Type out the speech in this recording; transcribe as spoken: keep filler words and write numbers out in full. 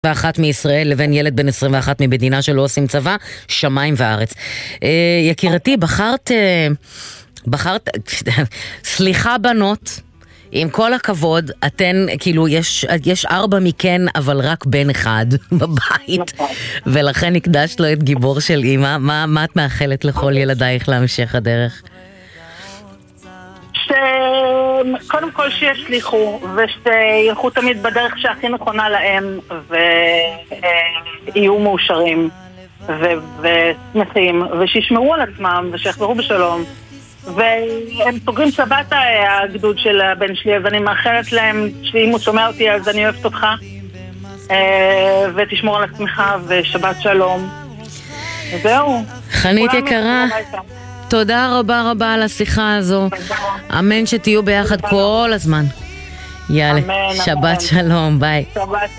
ואחת מישראל לבין ילד בן עשרים ואחת ממדינה שלא עושים צבא, שמיים וארץ. יקירתי, בחרת, בחרת, סליחה בנות, עם כל הכבוד, אתן, כאילו, יש, יש ארבע מכן, אבל רק בן אחד בבית, ולכן הקדשת לו את גיבור של אמא. מה, מה את מאחלת לכל ילדייך להמשך הדרך? קודם כל שישליחו ושילכו תמיד בדרך שהכי נכונה להם ויהיו מאושרים ושמחים ושישמרו על עצמם ושיחזרו בשלום. והם סוגרים שבת הגדוד של הבן שלי, אז אני מאחלת להם שאם הוא שומע אותי אז אני אוהבת אותך ותשמור על עצמך ושבת שלום. זהו. חנית יקרה, תודה רבה רבה על השיחה הזו. אמן שתהיו ביחד כל הזמן. יאללה, שבת שלום, ביי.